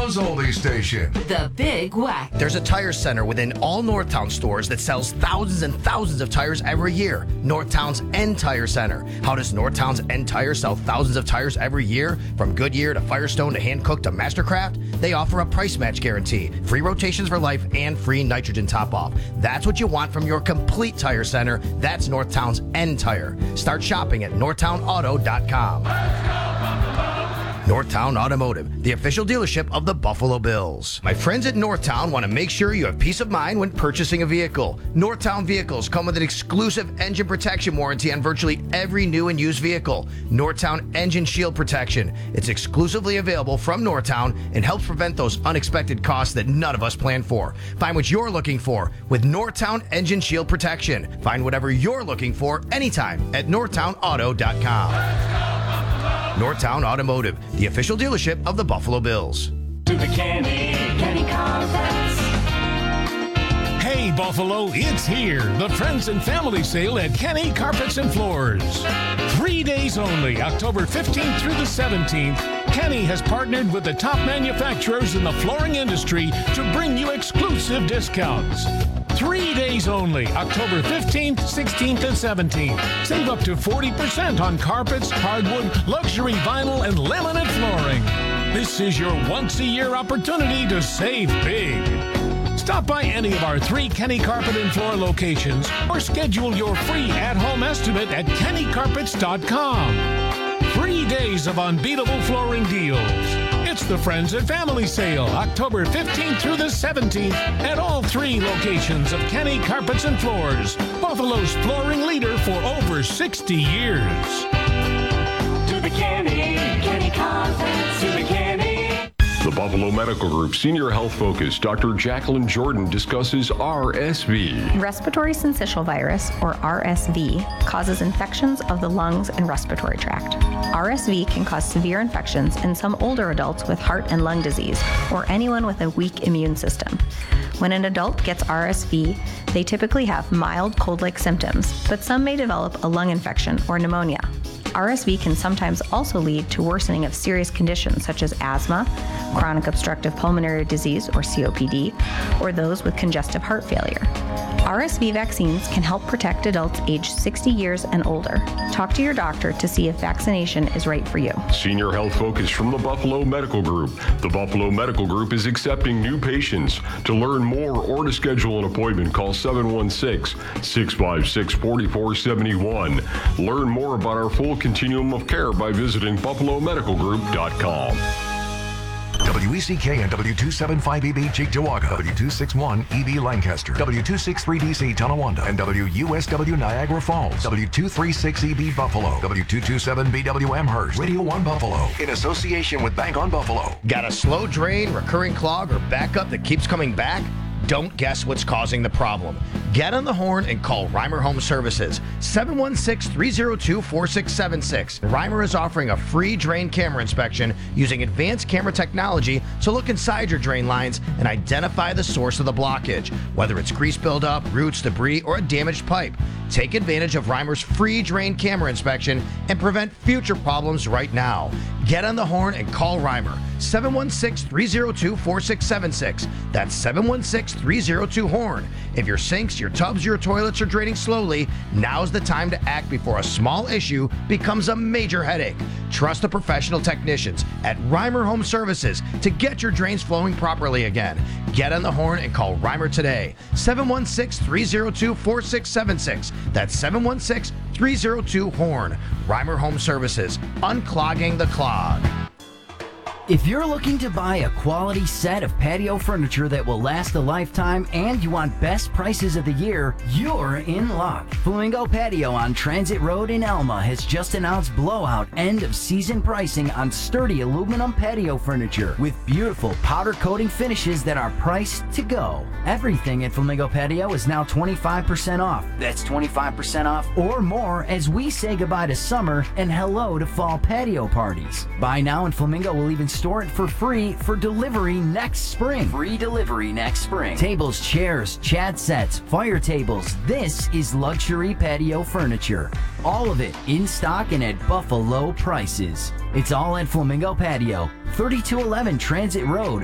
Buffalo's oldie station. The Big Whack. There's a tire center within all Northtown stores that sells thousands and thousands of tires every year. Northtown's End Tire Center. How does Northtown's End Tire sell thousands of tires every year? From Goodyear to Firestone to Hankook to Mastercraft? They offer a price match guarantee, free rotations for life, and free nitrogen top-off. That's what you want from your complete tire center. That's Northtown's End Tire. Start shopping at northtownauto.com. Northtown Automotive, the official dealership of the Buffalo Bills. My friends at Northtown want to make sure you have peace of mind when purchasing a vehicle. Northtown vehicles come with an exclusive engine protection warranty on virtually every new and used vehicle. Northtown Engine Shield Protection. It's exclusively available from Northtown and helps prevent those unexpected costs that none of us plan for. Find what you're looking for with Northtown Engine Shield Protection. Find whatever you're looking for anytime at northtownauto.com. Northtown Automotive, the official dealership of the Buffalo Bills. To the Kenny Carpets. Hey Buffalo, it's here. The Friends and Family Sale at Kenny Carpets and Floors. 3 days only, October 15th through the 17th. Kenny has partnered with the top manufacturers in the flooring industry to bring you exclusive discounts. 3 days only, October 15th, 16th, and 17th. Save up to 40% on carpets, hardwood, luxury vinyl, and laminate flooring. This is your once-a-year opportunity to save big. Stop by any of our 3 Kenny Carpet and Floor locations or schedule your free at-home estimate at kennycarpets.com. 3 days of unbeatable flooring deals. It's the Friends and Family Sale, October 15th through the 17th at all 3 locations of Kenny Carpets and Floors, Buffalo's flooring leader for over 60 years. To the Kenny Carpets. To the Kenny. The Buffalo Medical Group Senior Health Focus, Dr. Jacqueline Jordan discusses RSV. Respiratory syncytial virus, or RSV, causes infections of the lungs and respiratory tract. RSV can cause severe infections in some older adults with heart and lung disease, or anyone with a weak immune system. When an adult gets RSV, they typically have mild cold-like symptoms, but some may develop a lung infection or pneumonia. RSV can sometimes also lead to worsening of serious conditions such as asthma, chronic obstructive pulmonary disease or COPD, or those with congestive heart failure. RSV vaccines can help protect adults aged 60 years and older. Talk to your doctor to see if vaccination is right for you. Senior Health Focus from the Buffalo Medical Group. The Buffalo Medical Group is accepting new patients. To learn more or to schedule an appointment, call 716-656-4471. Learn more about our full continuum of care by visiting buffalomedicalgroup.com. WECK and W275EB Cheektowaga, W261EB Lancaster, W263DC Tonawanda, and WUSW Niagara Falls, W236EB Buffalo, W227BW Amherst, Radio 1 Buffalo, in association with Bank on Buffalo. Got a slow drain, recurring clog, or backup that keeps coming back? Don't guess what's causing the problem. Get on the horn and call Reimer Home Services, 716-302-4676. Reimer is offering a free drain camera inspection using advanced camera technology to look inside your drain lines and identify the source of the blockage, whether it's grease buildup, roots, debris, or a damaged pipe. Take advantage of Reimer's free drain camera inspection and prevent future problems right now. Get on the horn and call Reimer, 716-302-4676. That's 716-302-HORN. If your sinks, your tubs, your toilets are draining slowly, now's the time to act before a small issue becomes a major headache. Trust the professional technicians at Reimer Home Services to get your drains flowing properly again. Get on the horn and call Reimer today, 716-302-4676. That's 716-302-HORN. Reimer Home Services, unclogging the clog. If you're looking to buy a quality set of patio furniture that will last a lifetime and you want best prices of the year, you're in luck. Flamingo Patio on Transit Road in Elma has just announced blowout end-of-season pricing on sturdy aluminum patio furniture with beautiful powder coating finishes that are priced to go. Everything at Flamingo Patio is now 25% off. That's 25% off or more as we say goodbye to summer and hello to fall patio parties. Buy now and Flamingo will even store it for free for delivery next spring. Free delivery next spring. Tables, chairs, chat sets, fire tables. This is luxury patio furniture. All of it in stock and at Buffalo prices. It's all at Flamingo Patio, 3211 Transit Road,